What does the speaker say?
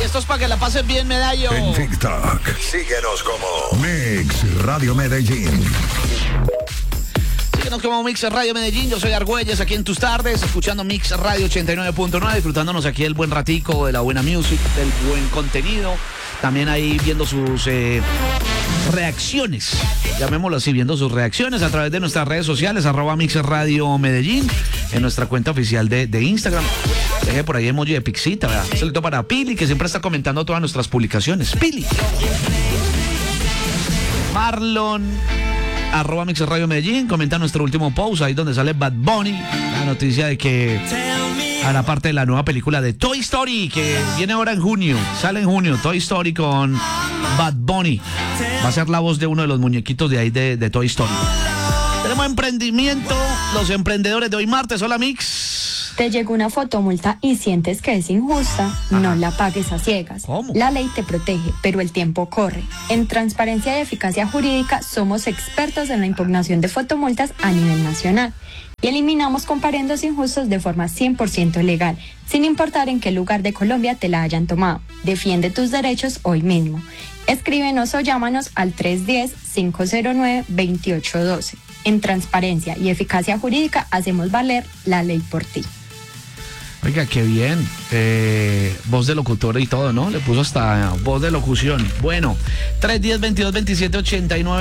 Esto es para que la pases bien, Medallo. En TikTok, síguenos como Mix Radio Medellín. Síguenos como Mix Radio Medellín. Yo soy Argüelles, aquí en tus tardes, escuchando Mix Radio 89.9, disfrutándonos aquí el buen ratico, de la buena music, del buen contenido. También ahí viendo sus reacciones, llamémoslo así, viendo sus reacciones a través de nuestras redes sociales, @Mix Radio Medellín, en nuestra cuenta oficial de Instagram. Deje por ahí emoji de pixita, ¿verdad? Un saludo para Pili, que siempre está comentando todas nuestras publicaciones. Pili. Marlon, @Mix Radio Medellín, comenta nuestro último post, ahí donde sale Bad Bunny, la noticia de que hará parte de la nueva película de Toy Story, que viene ahora en junio, sale en junio, Toy Story con Bad Bunny. Va a ser la voz de uno de los muñequitos de ahí de Toy Story. Tenemos emprendimiento, los emprendedores de hoy martes. Hola, Mix. ¿Te llegó una fotomulta y sientes que es injusta? No la pagues a ciegas. ¿Cómo? La ley te protege, pero el tiempo corre. En Transparencia y Eficacia Jurídica somos expertos en la impugnación de fotomultas a nivel nacional y eliminamos comparendos injustos de forma 100% legal, sin importar en qué lugar de Colombia te la hayan tomado. Defiende tus derechos hoy mismo. Escríbenos o llámanos al 310-509-2812. En Transparencia y Eficacia Jurídica hacemos valer la ley por ti. Oiga, qué bien. Voz de locutor y todo, ¿no? Le puso hasta voz de locución. Bueno, 310-22-27-89.